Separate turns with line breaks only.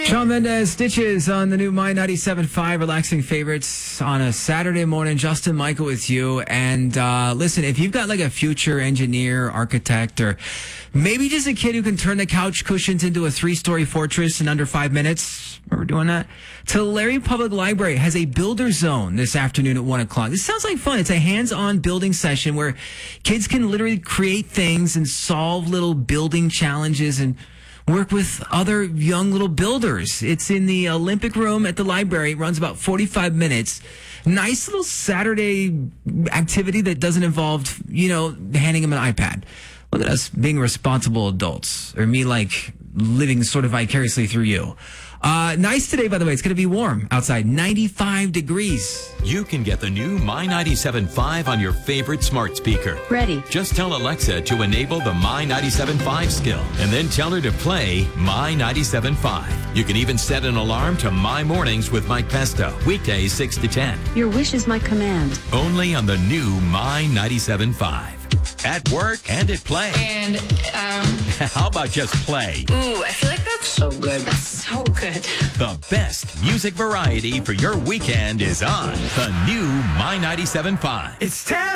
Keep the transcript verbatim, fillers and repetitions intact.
Shawn Mendes, Stitches on the new My ninety-seven point five Relaxing Favorites on a Saturday morning. Justin Michael with you. And uh, listen, if you've got like a future engineer, architect, or maybe just a kid who can turn the couch cushions into a three-story fortress in under five minutes, remember doing that? Tulare Public Library has a builder zone this afternoon at one o'clock. This sounds like fun. It's a hands-on building session where kids can literally create things and solve little building challenges and work with other young little builders. It's in the Olympic Room at the library. It runs about forty-five minutes. Nice little Saturday activity that doesn't involve, you know, handing them an iPad. Look at us being responsible adults, or me like living sort of vicariously through you. Uh, nice today, by the way. It's going to be warm outside, ninety-five degrees.
You can get the new My ninety-seven point five on your favorite smart speaker.
Ready.
Just tell Alexa to enable the My ninety-seven point five skill, and then tell her to play My ninety-seven point five. You can even set an alarm to My Mornings with Mike Pesto, weekdays six to ten.
Your wish is my command.
Only on the new My ninety-seven point five. At work and at play.
And, um...
How about just play?
Ooh, I feel like that's so good. That's so good.
The best music variety for your weekend is on the new My ninety-seven point five.
It's ten.